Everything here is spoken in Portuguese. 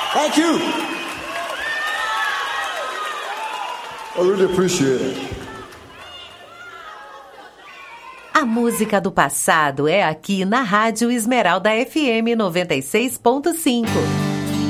Thank you. I really appreciate it. A música do passado é aqui na Rádio Esmeralda FM 96.5.